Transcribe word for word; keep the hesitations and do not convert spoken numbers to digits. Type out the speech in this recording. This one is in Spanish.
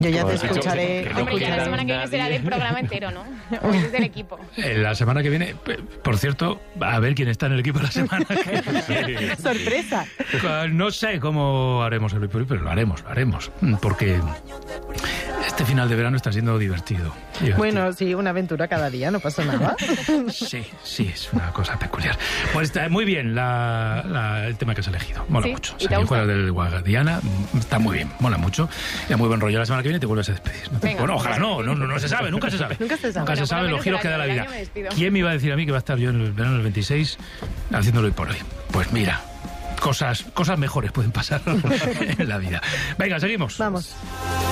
Yo ya te escucharé. Que no Hombre, ya la escuchará semana que viene será nadie. del programa entero, ¿no? Hoy es del equipo. Eh, La semana que viene, p- por cierto, a ver quién está en el equipo la semana que viene. Sorpresa. No sé cómo haremos el hoy, pero lo haremos, lo haremos. Porque este final de verano está siendo divertido. divertido. Bueno, sí, una aventura cada día, no pasa nada. Sí, sí, es una cosa peculiar. Pues está muy bien la, la- el tema que has elegido. Mola ¿Sí? mucho. ¿Y te Salir gusta? fuera del Guadiana mm, está muy bien, mola mucho. Y a muy buen rollo. La semana que viene te vuelves a despedir. No te- Venga. bueno, ojalá no, no, no, no se sabe, nunca se sabe. Nunca se sabe. Nunca se Bueno, sabe por lo los menos giros el que da la año- el vida. año me despido. ¿Quién me iba a decir a mí que va a estar yo en el verano del veintiséis haciéndolo hoy por hoy? Pues mira, cosas, cosas mejores pueden pasar en la vida. Venga, seguimos. Vamos.